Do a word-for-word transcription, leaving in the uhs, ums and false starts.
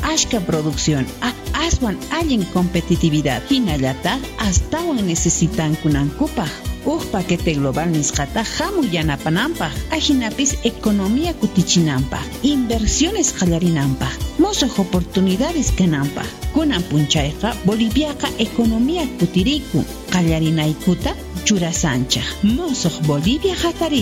ashka producción, a aswan allen competitividad, hinallata astawan necesitan kunankupaj. Uj paquete global nisqata hamu yanapananpaj, ajinapis economía kutichinanpaj, inversiones qallarinanpaj, mosoq oportunidades kananpaj. Kunan punchayqa Boliviaqa economía kutiriku, qallarinaykuta churasanchaq. Mosoq Bolivia hatari